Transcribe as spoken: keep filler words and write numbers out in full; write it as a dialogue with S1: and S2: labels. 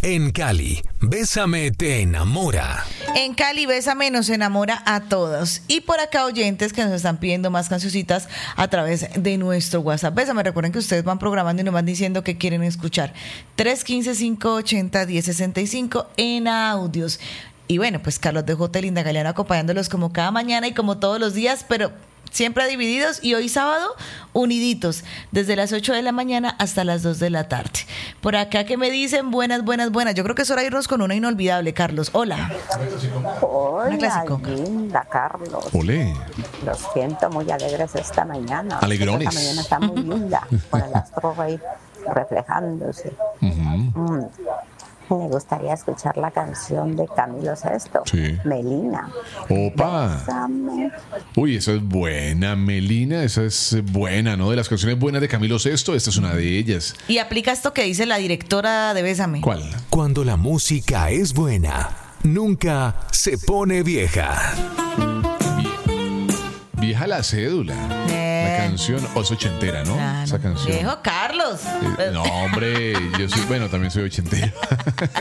S1: En Cali, Bésame te enamora.
S2: En Cali, Bésame nos enamora a todos. Y por acá oyentes que nos están pidiendo más cancioncitas a través de nuestro WhatsApp. Bésame, recuerden que ustedes van programando y nos van diciendo que quieren escuchar. tres uno cinco, cinco ocho cero, uno cero seis cinco en audios. Y bueno, pues Carlos de J. Linda Galeano acompañándolos como cada mañana y como todos los días, pero siempre divididos, y hoy sábado uniditos, desde las ocho de la mañana hasta las dos de la tarde. Por acá que me dicen buenas, buenas, buenas. Yo creo que es hora de irnos con una inolvidable, Carlos. Hola.
S3: Hola, linda, Carlos.
S4: Olé.
S3: Los siento muy alegres esta mañana.
S4: Alegrones.
S3: Esta mañana está muy linda, con el astro rey reflejándose.
S4: Uh-huh.
S3: Mm. Me gustaría escuchar la canción de Camilo Sesto,
S4: sí.
S3: Melina.
S4: Opa.
S3: Bésame.
S4: Uy, esa es buena, Melina, esa es buena, ¿no? De las canciones buenas de Camilo Sesto, esta es una de ellas.
S2: Y aplica esto que dice la directora de Bésame.
S4: ¿Cuál?
S1: Cuando la música es buena, nunca se pone vieja.
S4: Vieja la cédula.
S2: Eh.
S4: La canción o es ochentera, ¿no?
S2: Claro.
S4: Esa canción.
S2: Viejo Carlos.
S4: Eh, no, hombre, yo soy, bueno, también soy ochentero.